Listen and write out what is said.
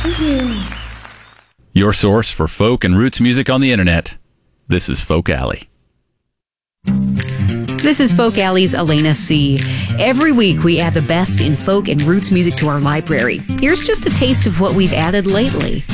Thank you. Your source for folk and roots music on the internet. This is Folk Alley. This is Folk Alley's Elena C. Every week we add the best in folk and roots music to our library. Here's just a taste of what we've added lately.